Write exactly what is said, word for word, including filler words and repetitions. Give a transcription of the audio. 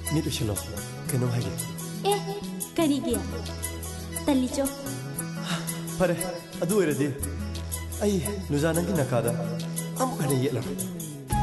ꯃꯤꯠ ꯎꯏꯁꯤꯜꯂꯣ ꯀꯩꯅꯣꯝ ꯍꯥꯏꯒꯦ ꯑꯦ ꯀꯔꯤꯒꯤ ꯇꯜꯂꯤꯆꯣ ꯐꯔꯦ ꯑꯗꯨ ꯑꯣꯏꯔꯗꯤ ꯑꯩ ꯅꯨꯖꯥ ꯅꯪꯒꯤ ꯅꯥꯀꯥꯗ ꯑꯃꯨꯛ ꯍꯟꯅ ꯌꯦꯠꯂꯔꯣꯏ